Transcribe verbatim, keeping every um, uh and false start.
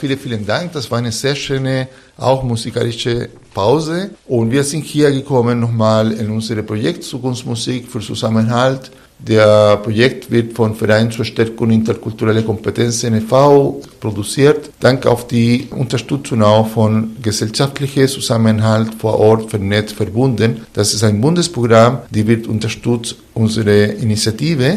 vielen, vielen Dank. Das war eine sehr schöne, auch musikalische Pause. Und wir sind hier gekommen nochmal in unser Projekt Zukunftsmusik für Zusammenhalt. Der Projekt wird vom Verein zur Stärkung interkultureller Kompetenzen e V produziert. Dank auf die Unterstützung auch von gesellschaftlicher Zusammenhalt vor Ort vernetzt verbunden. Das ist ein Bundesprogramm, die wird unterstützt unsere Initiative.